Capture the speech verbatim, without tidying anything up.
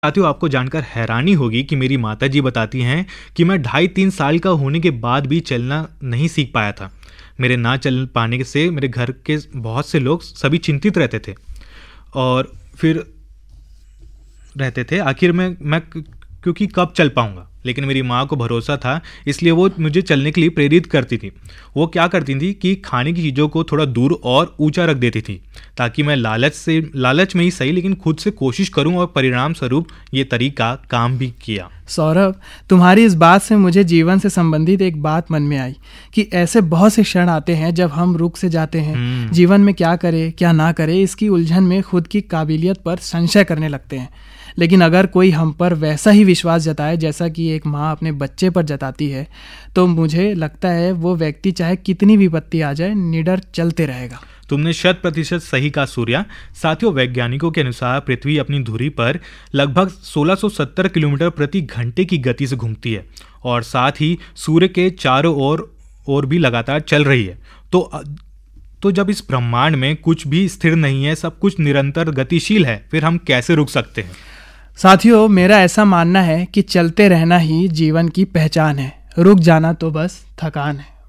साथियों, आपको जानकर हैरानी होगी कि मेरी माताजी बताती हैं कि मैं ढाई तीन साल का होने के बाद भी चलना नहीं सीख पाया था। मेरे ना चल पाने से मेरे घर के बहुत से लोग सभी चिंतित रहते थे और फिर रहते थे आखिर में मैं क्योंकि कब चल पाऊंगा। लेकिन मेरी माँ को भरोसा था, इसलिए वो मुझे चलने के लिए प्रेरित करती थी। वो क्या करती थी कि खाने की चीज़ों को थोड़ा दूर और ऊंचा रख देती थी ताकि मैं लालच से लालच में ही सही लेकिन खुद से कोशिश करूं, और परिणाम स्वरूप ये तरीका काम भी किया। सौरभ, तुम्हारी इस बात से मुझे जीवन से संबंधित एक बात मन में आई कि ऐसे बहुत से क्षण आते हैं जब हम रुक से जाते हैं। जीवन में क्या करें क्या ना करें, इसकी उलझन में खुद की काबिलियत पर संशय करने लगते हैं। लेकिन अगर कोई हम पर वैसा ही विश्वास जताए जैसा कि एक माँ अपने बच्चे पर जताती है, तो मुझे लगता है वो व्यक्ति चाहे कितनी विपत्ति आ जाए निडर चलते रहेगा। तुमने शत प्रतिशत सही कहा सूर्या। साथियों, वैज्ञानिकों के अनुसार पृथ्वी अपनी धुरी पर लगभग सोलह सौ सत्तर किलोमीटर प्रति घंटे की गति से घूमती है और साथ ही सूर्य के चारों ओर और भी लगातार चल रही है। तो तो जब इस ब्रह्मांड में कुछ भी स्थिर नहीं है, सब कुछ निरंतर गतिशील है, फिर हम कैसे रुक सकते हैं? साथियों, मेरा ऐसा मानना है कि चलते रहना ही जीवन की पहचान है। रुक जाना तो बस थकान है।